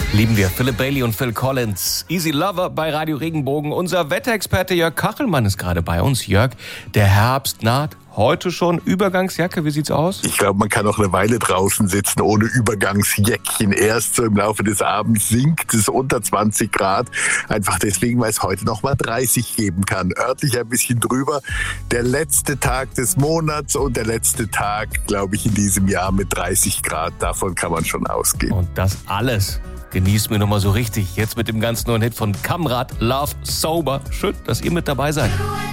Lieben wir. Philip Bailey und Phil Collins. Easy Lover bei Radio Regenbogen. Unser Wetterexperte Jörg Kachelmann ist gerade bei uns. Jörg, der Herbst naht. Heute schon Übergangsjacke, wie sieht's aus? Ich glaube, man kann auch eine Weile draußen sitzen ohne Übergangsjäckchen. Erst so im Laufe des Abends sinkt es unter 20 Grad. Einfach deswegen, weil es heute noch mal 30 geben kann. Örtlich ein bisschen drüber. Der letzte Tag des Monats und der letzte Tag, glaube ich, in diesem Jahr mit 30 Grad. Davon kann man schon ausgehen. Und das alles genießt mir nochmal so richtig. Jetzt mit dem ganz neuen Hit von Kamrat, Love Sober. Schön, dass ihr mit dabei seid.